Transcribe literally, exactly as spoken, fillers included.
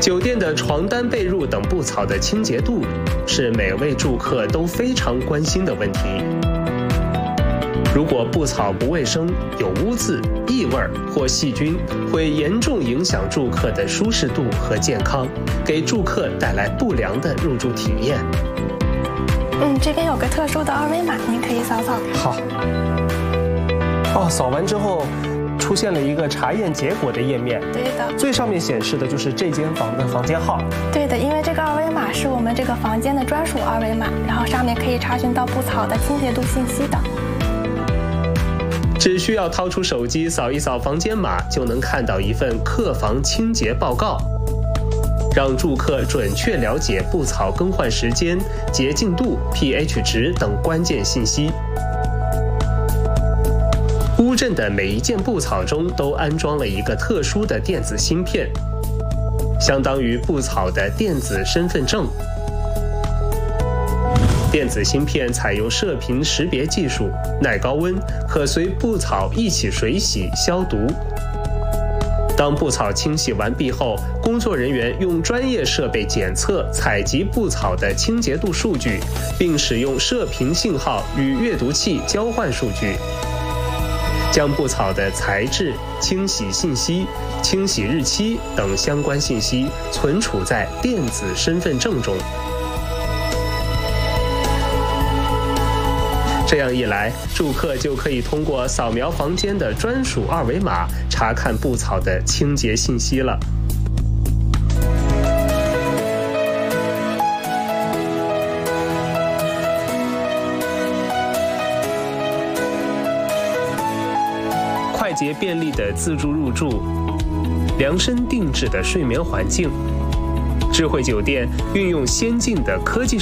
酒店的床单、被褥等布草的清洁度是每位住客都非常关心的问题。如果布草不卫生、有污渍、异味或细菌，会严重影响住客的舒适度和健康，给住客带来不良的入住体验。 嗯，这边有个特殊的二维码，您可以扫扫。 好。哦，扫完之后出现了一个查验结果的页面。 对的。 最上面显示的就是这间房的房间号。 对的，因为这个二维码是我们这个房间的专属二维码，然后上面可以查询到布草的清洁度信息的。 只需要掏出手机扫一扫房间码，就能看到一份客房清洁报告，让住客准确了解布草更换时间、洁净度、pH 值等关键信息。乌镇的每一件布草中都安装了一个特殊的电子芯片，相当于布草的电子身份证。电子芯片采用射频识别技术，耐高温，可随布草一起水洗消毒。当布草清洗完毕后，工作人员用专业设备检测、采集布草的清洁度数据，并使用射频信号与阅读器交换数据，将布草的材质、清洗信息、清洗日期等相关信息存储在电子身份证中。这样一来，住客就可以通过扫描房间的专属二维码，查看布草的清洁信息了。快捷便利的自助入住，量身定制的睡眠环境，智慧酒店运用先进的科技